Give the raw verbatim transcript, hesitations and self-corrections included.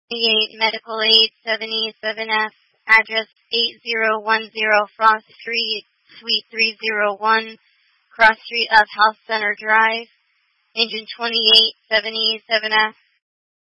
eight Medical Aid seventy-seven F, address eight zero one zero Frost Street, Suite three oh one, Cross Street of Health Center Drive, engine twenty-eight seventy-seven F.